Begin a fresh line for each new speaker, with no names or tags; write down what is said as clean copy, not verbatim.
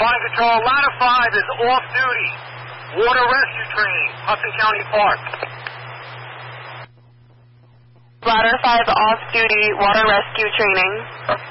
Fire Control, Ladder 5 is off-duty. Water rescue training, Hudson County Park.
Ladder 5 off-duty water rescue training.